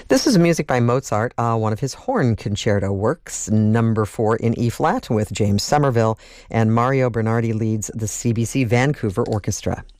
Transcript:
This is music by Mozart, one of his horn concerto works, number 4 in E-flat with James Somerville, and Mario Bernardi leads the CBC Vancouver Orchestra.